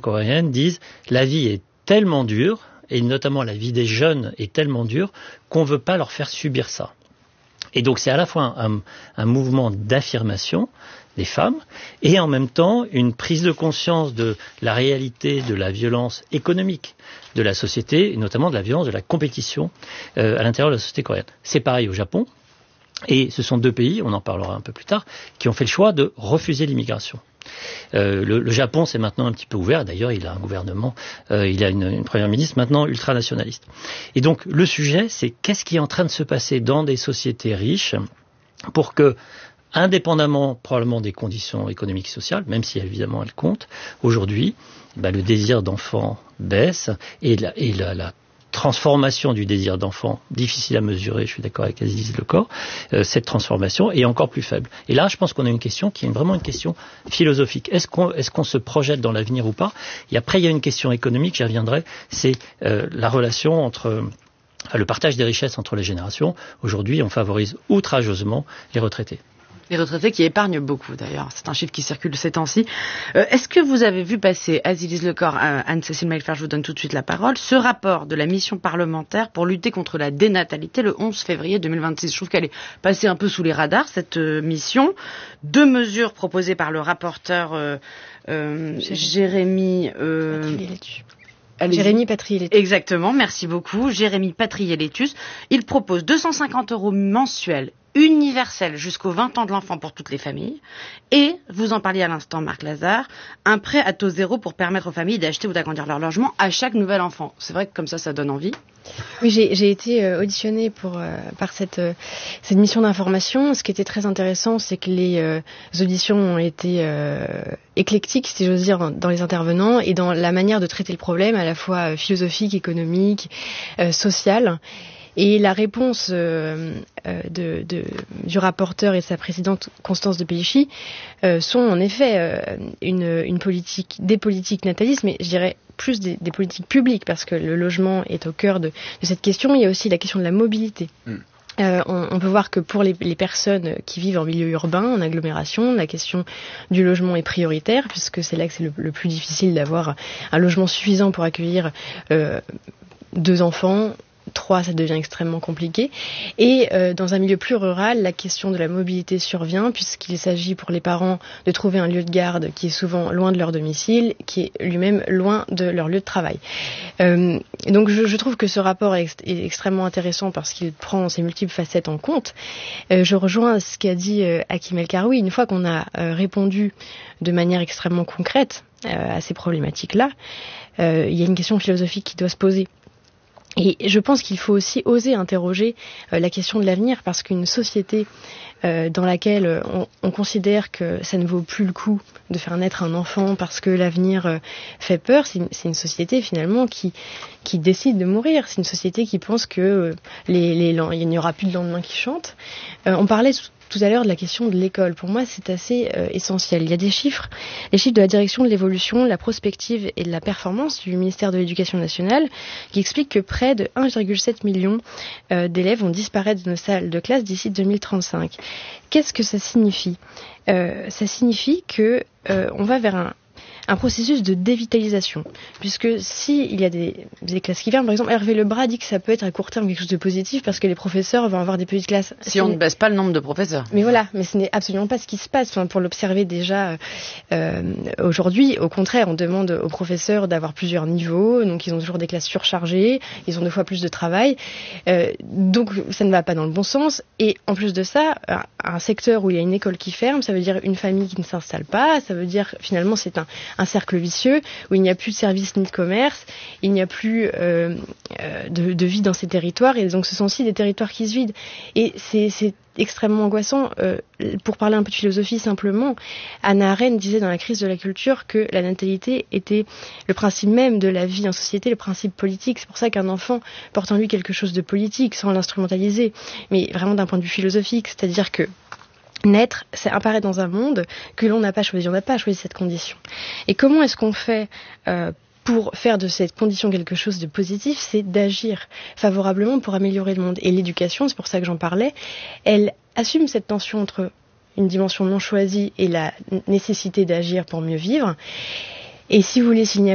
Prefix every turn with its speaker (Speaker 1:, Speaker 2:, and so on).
Speaker 1: coréennes disent la vie est tellement dure, et notamment la vie des jeunes est tellement dure, qu'on ne veut pas leur faire subir ça. Et donc c'est à la fois un mouvement d'affirmation des femmes et en même temps une prise de conscience de la réalité de la violence économique de la société, et notamment de la violence de la compétition à l'intérieur de la société coréenne. C'est pareil au Japon. Et ce sont deux pays, on en parlera un peu plus tard, qui ont fait le choix de refuser l'immigration. Le Japon, c'est maintenant un petit peu ouvert. D'ailleurs, il a un gouvernement, il a une première ministre maintenant ultranationaliste. Et donc, le sujet, c'est qu'est-ce qui est en train de se passer dans des sociétés riches pour que, indépendamment probablement des conditions économiques et sociales, même si évidemment elles comptent, aujourd'hui, le désir d'enfant baisse et la transformation du désir d'enfant, difficile à mesurer, je suis d'accord avec Aziz Lecor, cette transformation est encore plus faible. Et là, je pense qu'on a une question qui est vraiment une question philosophique. Est-ce qu'on se projette dans l'avenir ou pas ? Et après, il y a une question économique, j'y reviendrai, c'est la relation entre le partage des richesses entre les générations. Aujourd'hui, on favorise outrageusement les retraités.
Speaker 2: Les retraités qui épargnent beaucoup, d'ailleurs. C'est un chiffre qui circule ces temps-ci. Est-ce que vous avez vu passer, Aziz Lecor, Anne-Cécile Mailfer, je vous donne tout de suite la parole, ce rapport de la mission parlementaire pour lutter contre la dénatalité le 11 février 2026 ? Je trouve qu'elle est passée un peu sous les radars, cette mission. 2 mesures proposées par le rapporteur Jérémy
Speaker 3: Patrié-Létus.
Speaker 2: Exactement, merci beaucoup. Jérémy Patrié-Létus. Il propose 250 € mensuels universel jusqu'aux 20 ans de l'enfant pour toutes les familles. Et, vous en parliez à l'instant, Marc Lazare, un prêt à taux zéro pour permettre aux familles d'acheter ou d'agrandir leur logement à chaque nouvel enfant. C'est vrai que comme ça donne envie.
Speaker 3: Oui, j'ai été auditionnée par cette mission d'information. Ce qui était très intéressant, c'est que les auditions ont été éclectiques, si j'ose dire, dans les intervenants et dans la manière de traiter le problème, à la fois philosophique, économique, sociale. Et la réponse du rapporteur et de sa présidente Constance de Pélichy sont en effet des politiques natalistes, mais je dirais plus des politiques publiques, parce que le logement est au cœur de cette question. Il y a aussi la question de la mobilité. On peut voir que pour les personnes qui vivent en milieu urbain, en agglomération, la question du logement est prioritaire, puisque c'est là que c'est le plus difficile d'avoir un logement suffisant pour accueillir 2 enfants. 3, ça devient extrêmement compliqué. Et dans un milieu plus rural, la question de la mobilité survient, puisqu'il s'agit pour les parents de trouver un lieu de garde qui est souvent loin de leur domicile, qui est lui-même loin de leur lieu de travail. Donc je trouve que ce rapport est extrêmement intéressant parce qu'il prend ces multiples facettes en compte. Je rejoins ce qu'a dit Hakim El Karoui. Une fois qu'on a répondu de manière extrêmement concrète à ces problématiques-là, il y a une question philosophique qui doit se poser. Et je pense qu'il faut aussi oser interroger la question de l'avenir, parce qu'une société dans laquelle on considère que ça ne vaut plus le coup de faire naître un enfant parce que l'avenir fait peur, c'est une société finalement qui décide de mourir. C'est une société qui pense que il n'y aura plus de lendemain qui chante. On parlait tout à l'heure de la question de l'école. Pour moi, c'est assez essentiel. Il y a des chiffres, les chiffres de la direction de l'évolution, de la prospective et de la performance du ministère de l'Éducation nationale, qui expliquent que près de 1,7 million d'élèves vont disparaître de nos salles de classe d'ici 2035. Qu'est-ce que ça signifie ? Ça signifie que on va vers un processus de dévitalisation, puisque si il y a des classes qui viennent, par exemple Hervé Lebras dit que ça peut être à court terme quelque chose de positif parce que les professeurs vont avoir des petites classes.
Speaker 2: Si on ne baisse pas le nombre de professeurs.
Speaker 3: Mais voilà, mais ce n'est absolument pas ce qui se passe. Enfin, pour l'observer déjà aujourd'hui, au contraire, on demande aux professeurs d'avoir plusieurs niveaux, donc ils ont toujours des classes surchargées, ils ont 2 fois plus de travail, donc ça ne va pas dans le bon sens. Et en plus de ça, un secteur où il y a une école qui ferme, ça veut dire une famille qui ne s'installe pas, ça veut dire finalement c'est un cercle vicieux où il n'y a plus de services ni de commerce, il n'y a plus de vie dans ces territoires, et donc ce sont aussi des territoires qui se vident. Et c'est extrêmement angoissant. Pour parler un peu de philosophie simplement, Hannah Arendt disait dans La crise de la culture que la natalité était le principe même de la vie en société, le principe politique. C'est pour ça qu'un enfant porte en lui quelque chose de politique, sans l'instrumentaliser, mais vraiment d'un point de vue philosophique, c'est-à-dire que naître, c'est apparaître dans un monde que l'on n'a pas choisi. On n'a pas choisi cette condition. Et comment est-ce qu'on fait pour faire de cette condition quelque chose de positif ? C'est d'agir favorablement pour améliorer le monde. Et l'éducation, c'est pour ça que j'en parlais, elle assume cette tension entre une dimension non choisie et la nécessité d'agir pour mieux vivre. Et si vous voulez, s'il n'y a